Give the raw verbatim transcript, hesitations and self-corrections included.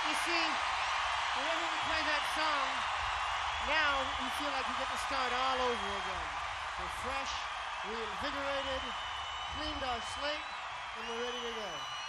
You see, whenever we play that song, now we feel like we get to start all over again. We're fresh, reinvigorated, cleaned our slate, and we're ready to go.